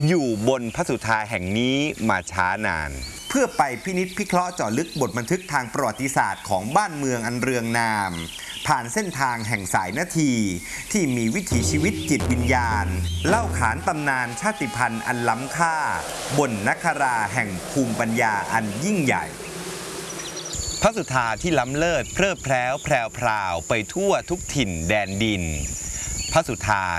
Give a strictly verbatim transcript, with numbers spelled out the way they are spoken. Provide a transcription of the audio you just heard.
อยู่บนพระสุธาแห่งนี้มาช้านาน เพื่อไปพินิจพิเคราะห์เจาะลึกบทบันทึกทางประวัติศาสตร์ของบ้านเมืองอันเรืองนาม ผ่านเส้นทางแห่งสายนาทีที่มีวิถีชีวิตจิตวิญญาณ เล่าขานตำนานชาติพันธุ์อันล้ำค่าบนนคราแห่งภูมิปัญญาอันยิ่งใหญ่พระสุธาที่ล้ำเลิศเพลิดเพลิ้วแพรวพราวไปทั่วทุกถิ่นแดนดินพระสุธา